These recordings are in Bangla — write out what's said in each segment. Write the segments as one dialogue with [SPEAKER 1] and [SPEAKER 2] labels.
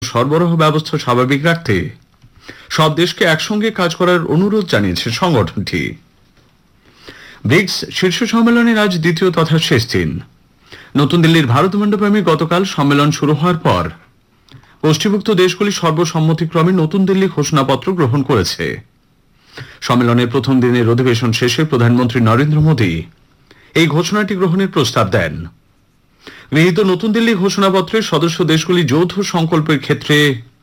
[SPEAKER 1] সরবরাহ ব্যবস্থা স্বাভাবিক রাখতে সব দেশকে একসঙ্গে কাজ করার অনুরোধ জানিয়েছে সংগঠনটি। ব্রিক্স শীর্ষ সম্মেলনের আজ দ্বিতীয় তথা শেষ দিন। নতুন দিল্লির ভারত মণ্ডপে গতকাল সম্মেলন শুরু হওয়ার পর গোষ্ঠীভুক্ত দেশগুলি সর্বসম্মতিক্রমে নতুন দিল্লি ঘোষণাপত্র গ্রহণ করেছে। সম্মেলনের প্রথম দিনের অধিবেশন শেষে প্রধানমন্ত্রী নরেন্দ্র মোদী এই ঘোষণাটি গ্রহণের প্রস্তাব দেন। গৃহীত নতুন দিল্লি ঘোষণাপত্রে সদস্য দেশগুলি যৌথ সংকল্পের ক্ষেত্রে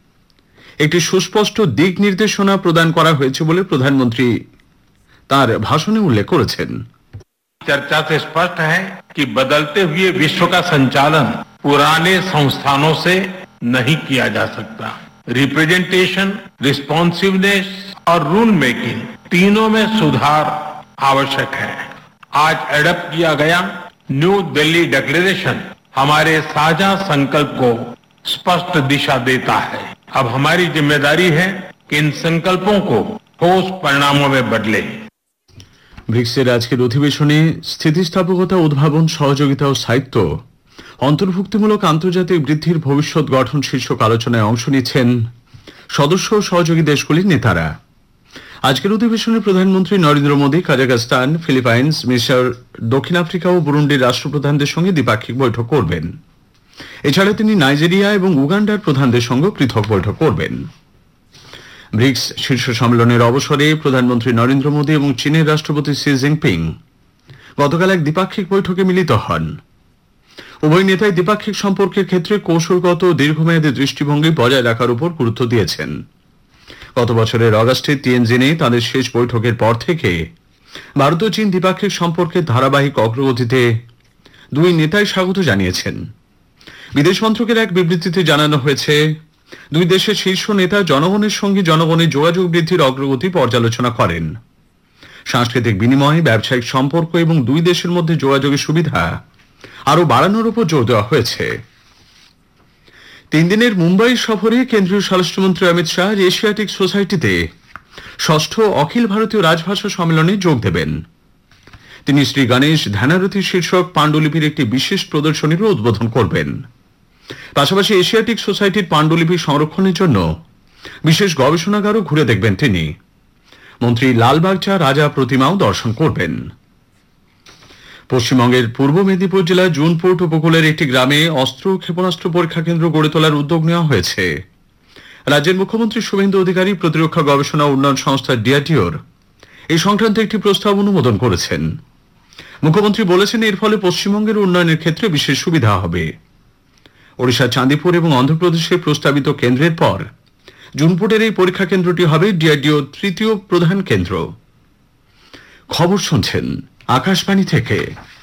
[SPEAKER 1] একটি সুস্পষ্ট দিক নির্দেশনা প্রদান করা হয়েছে বলে প্রধানমন্ত্রী তার ভাষণে উল্লেখ করেছেন।
[SPEAKER 2] चर्चा से स्पष्ट है कि बदलते हुए विश्व का संचालन पुराने संस्थानों से नहीं किया जा सकता। रिप्रेजेंटेशन, रिस्पॉन्सिवनेस और रूल मेकिंग तीनों में सुधार आवश्यक है। आज एडप्ट किया गया न्यू दिल्ली डिक्लेरेशन हमारे साझा संकल्प को स्पष्ट दिशा देता है। अब हमारी जिम्मेदारी है कि इन संकल्पों को ठोस परिणामों में बदले।
[SPEAKER 1] ব্রিক্সের আজকের অধিবেশনে স্থিতিস্থাপকতা, উদ্ভাবন, সহযোগিতা ও স্থায়িত্ব, অন্তর্ভুক্তিমূলক আন্তর্জাতিক বৃদ্ধির ভবিষ্যৎ গঠন শীর্ষক আলোচনায় অংশ নিচ্ছেন সদস্য ও সহযোগী দেশগুলির নেতারা। আজকের অধিবেশনে প্রধানমন্ত্রী নরেন্দ্র মোদী কাজাখস্তান, ফিলিপাইন্স, মিশর, দক্ষিণ আফ্রিকা ও বুরুন্ডির রাষ্ট্রপ্রধানদের সঙ্গে দ্বিপাক্ষিক বৈঠক করবেন। এছাড়া তিনি নাইজেরিয়া এবং উগান্ডার প্রধানদের সঙ্গে পৃথক বৈঠক করবেন। ব্রিক্স শীর্ষ সম্মেলনের অবসরে প্রধানমন্ত্রী নরেন্দ্র মোদী এবং চীনের রাষ্ট্রপতি শি জিনপিং গতকাল এক দ্বিপাক্ষিক বৈঠকে মিলিত হন। উভয় নেতাই দ্বিপাক্ষিক সম্পর্কের ক্ষেত্রে কৌশলগত দীর্ঘমেয়াদী দৃষ্টিভঙ্গি বজায় রাখার উপর গুরুত্ব দিয়েছেন। গত বছরের অগাস্টে তিয়ানজিনে তাদের শেষ বৈঠকের পর থেকে ভারত ও চীন দ্বিপাক্ষিক সম্পর্কের ধারাবাহিক অগ্রগতিতে দুই নেতাই স্বাগত জানিয়েছেন। বিদেশ মন্ত্রকের এক বিবৃতিতে জানানো হয়েছে, দুই দেশের শীর্ষ নেতা জনগণের সঙ্গে জনগণের যোগাযোগ বৃদ্ধির অগ্রগতি পর্যালোচনা করেন। সাংস্কৃতিক বিনিময়, ব্যবসায়িক সম্পর্ক এবং দুই দেশের মধ্যে যোগাযোগের সুবিধা আরও বাড়ানোর উপর জোর দেওয়া হয়েছে। 3 দিনের মুম্বাই সফরে কেন্দ্রীয় স্বরাষ্ট্রমন্ত্রী অমিত শাহ এশিয়াটিক সোসাইটিতে ষষ্ঠ অখিল ভারতীয় রাজভাষা সম্মেলনে যোগ দেবেন। তিনি শ্রী গণেশ ধ্যানারতি শীর্ষক পাণ্ডুলিপির একটি বিশেষ প্রদর্শনীরও উদ্বোধন করবেন। পাশাপাশি এশিয়াটিক সোসাইটির পাণ্ডুলিপি সংরক্ষণের জন্য বিশেষ গবেষণাগারও ঘুরে দেখবেন তিনি। মন্ত্রী লালবাগচা রাজা প্রতিমাও দর্শন করবেন। পশ্চিমবঙ্গের পূর্ব মেদিনীপুর জেলার জুনপোর্ট উপকূলের একটি গ্রামে অস্ত্র ও ক্ষেপণাস্ত্র পরীক্ষা কেন্দ্র গড়ে তোলার উদ্যোগ নেওয়া হয়েছে। রাজ্যের মুখ্যমন্ত্রী শুভেন্দু অধিকারী প্রতিরক্ষা গবেষণা উন্নয়ন সংস্থা ডিআরডিওর এই সংক্রান্ত একটি প্রস্তাব অনুমোদন করেছেন। মুখ্যমন্ত্রী বলেছেন, এর ফলে পশ্চিমবঙ্গের উন্নয়নের ক্ষেত্রে বিশেষ সুবিধা হবে। ওড়িশার চাঁদিপুর এবং অন্ধ্রপ্রদেশের প্রস্তাবিত কেন্দ্রের পর জুনপুটের এই পরীক্ষা কেন্দ্রটি হবে ডিআরডিও তৃতীয় প্রধান কেন্দ্র। খবর শুনছেন আকাশবাণী থেকে।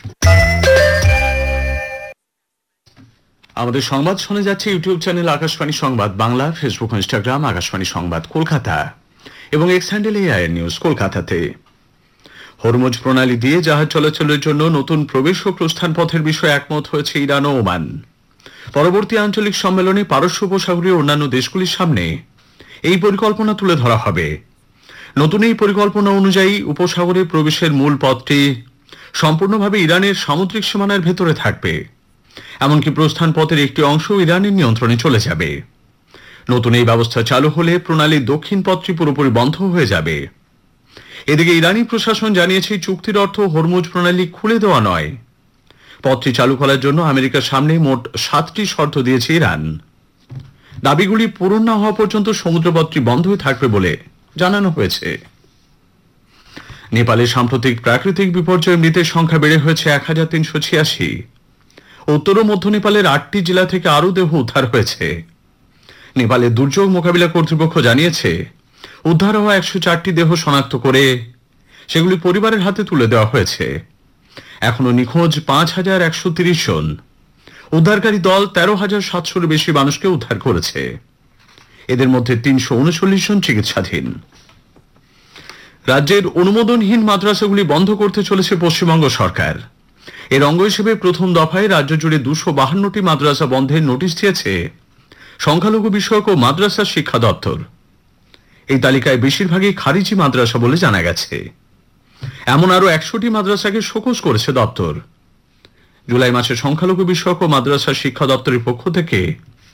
[SPEAKER 1] আমাদের সংবাদ শোনা যাচ্ছে ইউটিউব চ্যানেল আকাশবাণী সংবাদ বাংলা, ফেসবুক ও ইনস্টাগ্রাম আকাশবাণী সংবাদ কলকাতা এবং এক্স হ্যান্ডেল এআইআর নিউজ কলকাতাতে। হরমুজ প্রণালী দিয়ে জাহাজ চলাচলের জন্য নতুন প্রবেশ ও প্রস্থান পথের বিষয়ে একমত হয়েছে ইরান ও ওমান। পরবর্তী আঞ্চলিক সম্মেলনে পারস্য উপসাগরীয় অন্যান্য দেশগুলির সামনে এই পরিকল্পনা তুলে ধরা হবে। নতুন এই পরিকল্পনা অনুযায়ী উপসাগরে প্রবেশের মূল পথটি সম্পূর্ণভাবে ইরানের সামুদ্রিক সীমানার ভেতরে থাকবে। এমনকি প্রস্থান পথের একটি অংশ ইরানের নিয়ন্ত্রণে চলে যাবে। নতুন এই ব্যবস্থা চালু হলে প্রণালীর দক্ষিণ পথটি পুরোপুরি বন্ধ হয়ে যাবে। এদিকে ইরানি প্রশাসন জানিয়েছে, চুক্তির অর্থ হরমুজ প্রণালী খুলে দেওয়া নয়। পথটি চালু করার জন্য আমেরিকার সামনে মোট 7টি শর্ত দিয়েছে ইরান। দাবিগুলি পূরণ না হওয়া পর্যন্ত সমুদ্রপথটি বন্ধ হয়ে থাকবে বলে জানানো হয়েছে। নেপালে সাম্প্রতিক প্রাকৃতিক বিপর্যয়ে মৃতের সংখ্যা বেড়ে হয়েছে 1386। উত্তর ও মধ্য নেপালের 8টি জেলা থেকে আরও দেহ উদ্ধার হয়েছে। নেপালের দুর্যোগ মোকাবিলা কর্তৃপক্ষ জানিয়েছে, উদ্ধার হওয়া 104টি দেহ শনাক্ত করে সেগুলি পরিবারের হাতে তুলে দেওয়া হয়েছে। এখনো নিখোঁজ 5130 জন। উদ্ধারকারী দল 13,700-এর বেশি মানুষকে উদ্ধার করেছে। এদের মধ্যে 339 জন চিকিৎসাধীন। রাজ্যের অনুমোদনহীন মাদ্রাসাগুলি বন্ধ করতে চলেছে পশ্চিমবঙ্গ সরকার। এর অঙ্গ হিসেবে প্রথম দফায় রাজ্য জুড়ে 252টি মাদ্রাসা বন্ধের নোটিশ দিয়েছে সংখ্যালঘু বিষয়ক ও মাদ্রাসা শিক্ষা দপ্তর। এই তালিকায় বেশিরভাগই খারিজি মাদ্রাসা বলে জানা গেছে। এমন আরো 100টি মাদ্রাসাকে শোকজ করেছে দপ্তর। জুলাই মাসে সংখ্যালঘু বিষয়ক ও মাদ্রাসা শিক্ষা দপ্তরের পক্ষ থেকে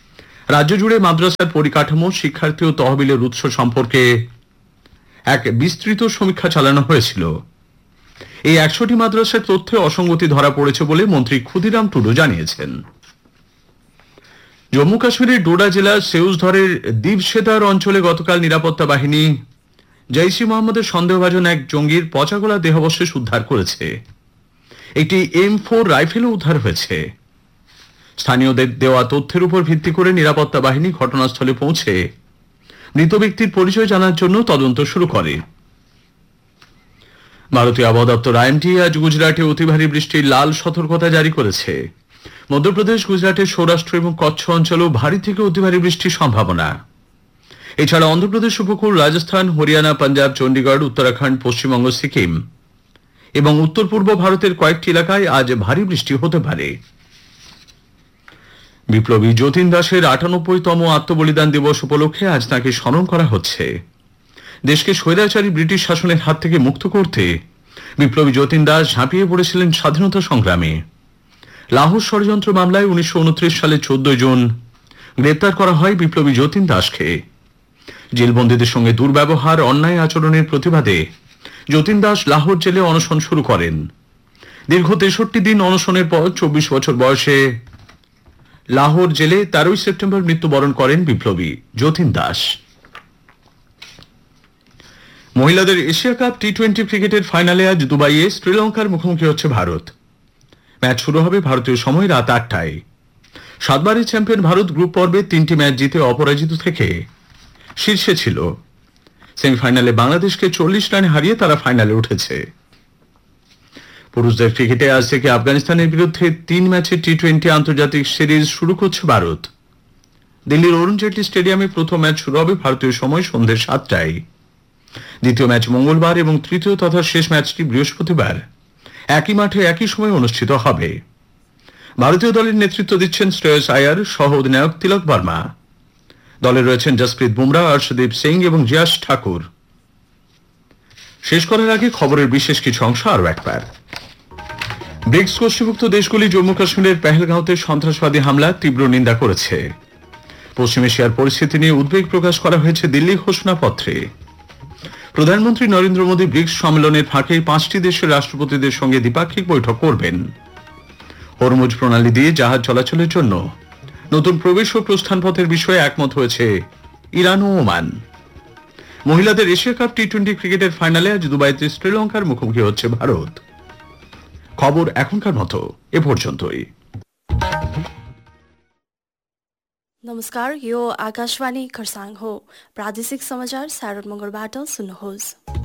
[SPEAKER 1] রাজ্য জুড়ে মাদ্রাসার পরিকাঠামো, শিক্ষার্থী ও তহবিলের উৎস সম্পর্কে এক বিস্তৃত সমীক্ষা চালানো হয়েছিল। এই 100টি মাদ্রাসার তথ্যে অসঙ্গতি ধরা পড়েছে বলে মন্ত্রী ক্ষুদিরাম টুডু জানিয়েছেন। জম্মু কাশ্মীরের ডোডা জেলার সেউজধরের দ্বীপসেতার অঞ্চলে গতকাল নিরাপত্তা বাহিনী জৈশ ই মোহাম্মদের সন্দেহভাজন এক জঙ্গির পচাগলা দেহাবশেষ উদ্ধার করেছে। একটি M4 রাইফেলও উদ্ধার হয়েছে। স্থানীয়দের দেওয়া তথ্যের উপর ভিত্তি করে নিরাপত্তা বাহিনী ঘটনাস্থলে পৌঁছে মৃত ব্যক্তির পরিচয় জানার জন্য তদন্ত শুরু করে। ভারতীয় আবহাওয়া দপ্তর IMD আজ গুজরাটে অতি ভারী বৃষ্টির লাল সতর্কতা জারি করেছে। মধ্যপ্রদেশ, গুজরাটের সৌরাষ্ট্র এবং কচ্ছ অঞ্চলেও ভারী থেকে অতি ভারী বৃষ্টির সম্ভাবনা। এছাড়া অন্ধ্রপ্রদেশ উপকূল, রাজস্থান, হরিয়ানা, পাঞ্জাব, চণ্ডীগড়, উত্তরাখণ্ড, পশ্চিমবঙ্গ, সিকিম এবং উত্তর পূর্ব ভারতের কয়েকটি এলাকায় আজ ভারী বৃষ্টি হতে পারে। বিপ্লবী যতীন দাসের 98তম আত্মবলিদান দিবস উপলক্ষে আজ তাঁকে স্মরণ করা হচ্ছে। দেশকে স্বৈরাচারী ব্রিটিশ শাসনের হাত থেকে মুক্ত করতে বিপ্লবী যতীন দাস ঝাঁপিয়ে পড়েছিলেন স্বাধীনতা সংগ্রামে। লাহোর ষড়যন্ত্র মামলায় 1929 সালে 14 জুন গ্রেপ্তার করা হয় বিপ্লবী যতীন দাসকে। জেলবন্দীদের সঙ্গে দুর্ব্যবহার, অন্যায় আচরণের প্রতিবাদে যতীন দাস লাহোর জেলে অনশন শুরু করেন। দীর্ঘ 63 দিন অনশনের পর 24 বছর বয়সে লাহোর জেলে 13 সেপ্টেম্বর মৃত্যুবরণ করেন বিপ্লবী যতীন দাস। মহিলাদের এশিয়া কাপ টি20 ক্রিকেটের ফাইনালে আজ দুবাইয়ে শ্রীলঙ্কার মুখোমুখি হচ্ছে ভারত। ম্যাচ শুরু হবে ভারতীয় সময় রাত 8টায়। 7 বারের চ্যাম্পিয়ন ভারত গ্রুপ পর্বে 3টি ম্যাচ জিতে অপরাজিত থেকে শীর্ষে ছিল। সেমিফাইনালে বাংলাদেশকে 40 রানে হারিয়ে তারা ফাইনালে উঠেছে। পুরুষদের ক্রিকেটে আজ থেকে আফগানিস্তানের বিরুদ্ধে 3 ম্যাচের টি20 আন্তর্জাতিক সিরিজ শুরু করছে ভারত। দিল্লির অরুণ জেটলি স্টেডিয়ামে প্রথম ম্যাচ শুরু হবে ভারতীয় সময় সন্ধ্যে 7টায়। দ্বিতীয় ম্যাচ মঙ্গলবার এবং তৃতীয় তথা শেষ ম্যাচটি বৃহস্পতিবার একই মাঠে একই সময় অনুষ্ঠিত হবে। ভারতীয় দলের নেতৃত্ব দিচ্ছেন শ্রেয়স আয়ার সহ অধিনায়ক তিলক বর্মা। দলে রয়েছেন জসপ্রীত বুমরা, হর্ষদীপ সিং এবং জিয়াস ঠাকুর। শেষ করার আগে খবরের বিশেষ কিছু অংশ আরও একবার। ব্রিক্স গোষ্ঠীভুক্ত দেশগুলি জম্মু কাশ্মীরের পেহেলগাঁওতে সন্ত্রাসবাদী হামলা তীব্র নিন্দা করেছে। পশ্চিম এশিয়ার পরিস্থিতি নিয়ে উদ্বেগ প্রকাশ করা হয়েছে দিল্লি ঘোষণাপত্রে। প্রধানমন্ত্রী নরেন্দ্র মোদী ব্রিক্স সম্মেলনের ফাঁকে 5টি দেশের রাষ্ট্রপতিদের সঙ্গে দ্বিপাক্ষিক বৈঠক করবেন। হরমুজ প্রণালী দিয়ে জাহাজ চলাচলের জন্য নতুন প্রবেশ ও প্রস্থান পথের বিষয়ে একমত হয়েছে ইরান ও ওমান। মহিলাদের এশিয়া কাপ টি20 ক্রিকেটের ফাইনালে আজ দুবাইতে শ্রীলঙ্কার মুখোমুখি হচ্ছে ভারত। খবর এখনকার মতো এ পর্যন্তই।
[SPEAKER 3] नमस्कार, यो आकाशवाणी खरसाङ हो। प्रादेशिक समाचार सारद मगरबाट सुन्नुहोस्।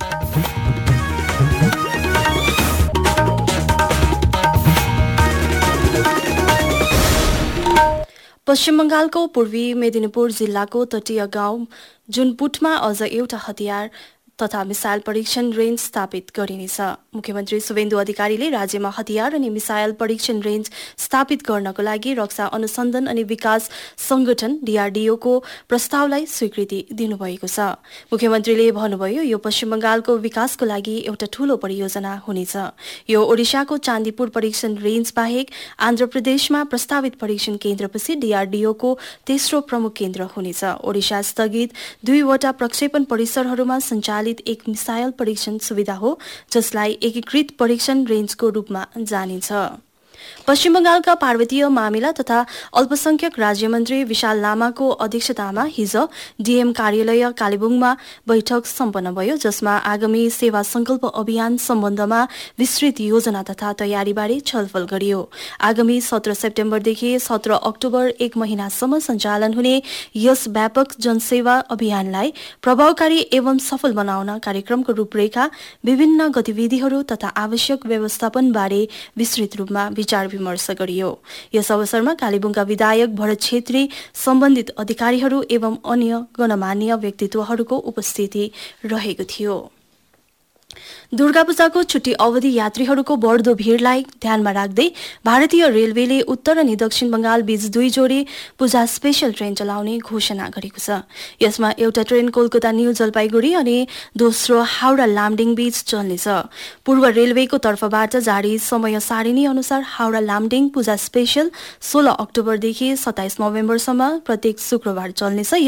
[SPEAKER 3] पश्चिम बंगालको पूर्वी मेदिनीपुर जिल्लाको तटीय गाउँ जुनपुटमा अझ एउटा हतियार तथा मिसाइल परीक्षण रेन्ज स्थापित गरिनेछ। मुख्यमन्त्री शुभेन्दु अधिकारीले राज्यमा हतियार अनि मिसाइल परीक्षण रेन्ज स्थापित गर्नको लागि रक्षा अनुसन्धान अनि विकास संगठन DRDO को प्रस्तावलाई स्वीकृति दिनुभएको छ। मुख्यमन्त्रीले भन्नुभयो, यो पश्चिम बंगालको विकासको लागि एउटा ठूलो परियोजना हुनेछ। यो ओडिशाको चान्दीपुर परीक्षण रेन्ज बाहेक आन्ध्र प्रदेशमा प्रस्तावित परीक्षण केन्द्रपछि DRDO को तेस्रो प्रमुख केन्द्र हुनेछ। ओडिशा स्थगित 2वटा प्रक्षेपण परिसरहरूमा सञ्चालित एक मिसाइल परीक्षण सुविधा हो, जसलाई एकीकृत परीक्षण रेन्जको रूपमा जानिन्छ। पश्चिम बंगालका पार्वतीय मामिला तथा अल्पसंख्यक राज्यमन्त्री विशाल लामाको अध्यक्षतामा हिज डीएम कार्यालय कालेबुङमा बैठक सम्पन्न भयो, जसमा आगामी सेवा संकल्प अभियान सम्बन्धमा विस्तृत योजना तथा तयारीबारे छलफल गरियो। आगामी 17 सेप्टेम्बरदेखि 17 अक्टोबर 1 महिनासम्म सञ्चालन हुने यस व्यापक जनसेवा अभियानलाई प्रभावकारी एवं सफल बनाउन कार्यक्रमको रूपरेखा, विभिन्न गतिविधिहरू तथा आवश्यक व्यवस्थापनबारे विस्तृत रूपमा विचार विमर्श गरियो। यस अवसरमा कालेबुङका विधायक भरत छेत्री, सम्बन्धित अधिकारीहरू एवं अन्य गणमान्य व्यक्तित्वहरूको उपस्थिति रहेको थियो। दुर्गा पूजाको छुट्टी अवधि यात्रीहरूको बढ्दो भीड़लाई ध्यानमा राख्दै भारतीय रेलवेले उत्तर अनि दक्षिण बंगाल बीच 2 जोडी पूजा स्पेशल ट्रेन चलाउने घोषणा गरेको छ। यसमा एउटा ट्रेन कोलकाता न्यू जलपाइगुडी अनि दोस्रो हावडा लामडिङ बीच चल्नेछ। पूर्व रेलवेको तर्फबाट जारी समय सारिणी अनुसार हावडा लामडिङ पूजा स्पेशल 16 अक्टोबरदेखि 27 नोभेम्बरसम्म प्रत्येक शुक्रबार चल्नेछ।